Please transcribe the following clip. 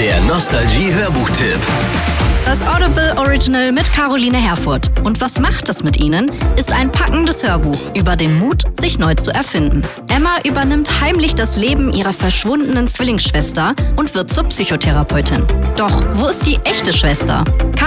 Der Nostalgie-Hörbuchtipp. Das Audible Original mit Caroline Herfurth. Und was macht es mit ihnen? Ist ein packendes Hörbuch über den Mut, sich neu zu erfinden. Emma übernimmt heimlich das Leben ihrer verschwundenen Zwillingsschwester und wird zur Psychotherapeutin. Doch wo ist die echte Schwester?